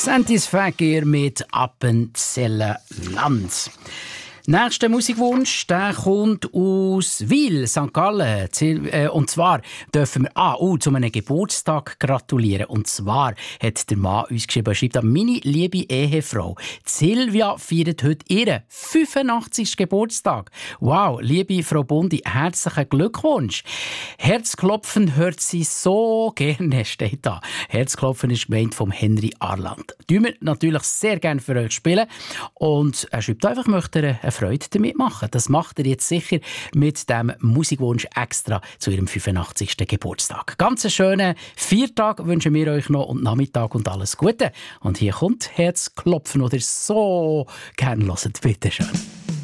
Satisfakir mit Appenzellerland. Nächster Musikwunsch, der kommt aus Wil, St. Gallen. Und zwar dürfen wir zu einem Geburtstag gratulieren. Und zwar hat der Mann uns geschrieben, er schreibt, meine liebe Ehefrau Silvia feiert heute ihren 85. Geburtstag. Wow, liebe Frau Bundi, herzlichen Glückwunsch. Herzklopfen hört sie so gerne, steht da. Herzklopfen ist gemeint vom Henry Arland. Tun wir natürlich sehr gerne für euch spielen. Und er schreibt einfach, möchte er eine Freude damit machen. Das macht er jetzt sicher mit dem Musikwunsch extra zu ihrem 85. Geburtstag. Ganz einen schönen Viertag wünschen wir euch noch und Nachmittag und alles Gute. Und hier kommt Herzklopfen, oder so gerne hört. Bitte schön.